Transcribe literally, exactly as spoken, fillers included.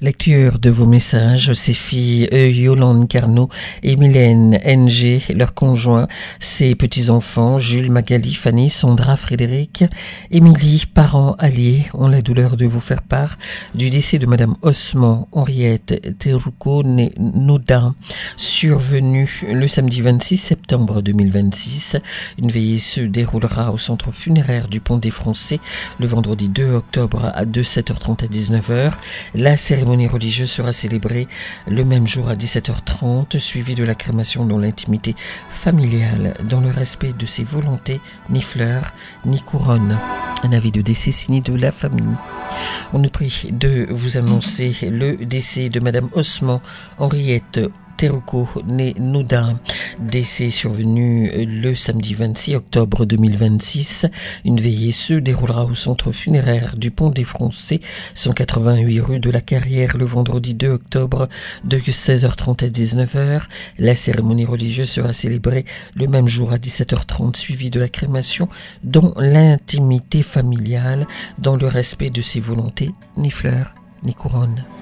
Lecture de vos messages, ces filles euh, Yolande Carnot et Mylène N G, leurs conjoints, ses petits-enfants, Jules, Magali, Fanny, Sandra, Frédéric, Émilie, parents alliés, ont la douleur de vous faire part du décès de Madame Osman Henriette Teruko Noudin, survenue le samedi vingt-six septembre deux mille vingt-six. Une veillée se déroulera au centre funéraire du Pont des Français le vendredi deux octobre à de sept heures trente à dix-neuf heures. La cérémonie religieuse sera célébrée le même jour à dix-sept heures trente, suivie de la crémation dans l'intimité familiale, dans le respect de ses volontés, ni fleurs, ni couronne. Un avis de décès signé de la famille. On nous prie de vous annoncer le décès de Madame Osman Henriette Teruko Noudin, décès survenu le samedi vingt-six octobre deux mille vingt-six. Une veillée se déroulera au centre funéraire du Pont des Français, cent quatre-vingt-huit rue de la Carrière, le vendredi deux octobre de seize heures trente à dix-neuf heures. La cérémonie religieuse sera célébrée le même jour à dix-sept heures trente, suivie de la crémation dans l'intimité familiale, dans le respect de ses volontés, ni fleurs, ni couronne.